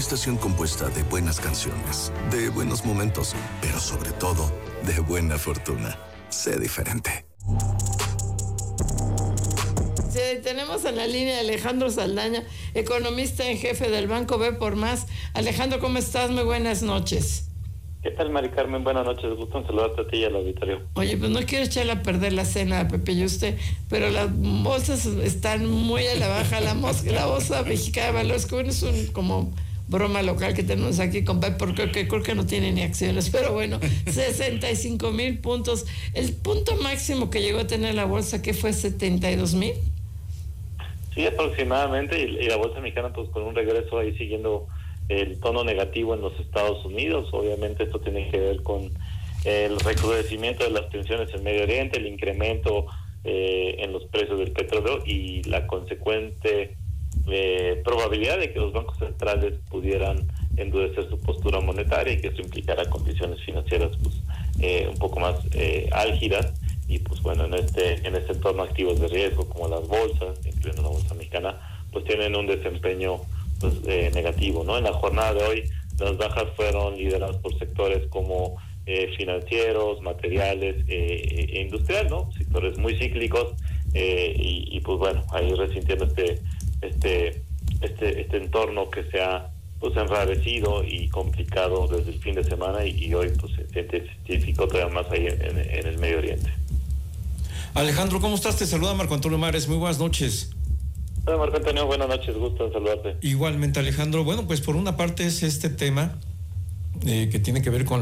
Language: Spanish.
estación compuesta de buenas canciones, de buenos momentos, pero sobre todo, de buena fortuna. Sé diferente. Sí, tenemos en la línea a Alejandro Saldaña, economista en jefe del Banco B por Más. Alejandro, ¿cómo estás? Muy buenas noches. ¿Qué tal, Mari Carmen? Buenas noches, gusto en saludarte a ti y al auditorio. Oye, pues no quiero echarle a perder la cena, Pepe y usted, pero las bolsas están muy a la baja. La bolsa mexicana de valores, que bueno, es un como broma local que tenemos aquí con Pepe, porque creo que no tiene ni acciones, pero bueno, 65,000 puntos. El punto máximo que llegó a tener la bolsa, ¿qué fue? 72,000. Sí, aproximadamente, y la bolsa mexicana pues con un regreso ahí siguiendo el tono negativo en los Estados Unidos. Obviamente esto tiene que ver con el recrudecimiento de las tensiones en Medio Oriente, el incremento en los precios del petróleo y la consecuente probabilidad de que los bancos centrales pudieran endurecer su postura monetaria y que eso implicara condiciones financieras pues un poco más álgidas. Y pues bueno, en este entorno activos de riesgo como las bolsas, incluyendo la bolsa mexicana, pues tienen un desempeño pues negativo, ¿no? En la jornada de hoy las bajas fueron lideradas por sectores como financieros, materiales e industrial, ¿no? Sectores muy cíclicos y pues bueno, ahí resintiendo este entorno que se ha pues enrarecido y complicado desde el fin de semana y hoy pues se intensificó todavía más ahí en el Medio Oriente. Alejandro, ¿cómo estás? Te saluda Marco Antonio Mares, muy buenas noches. Hola Marco Antonio, buenas noches, gusto en saludarte. Igualmente, Alejandro. Bueno, pues por una parte es este tema que tiene que ver con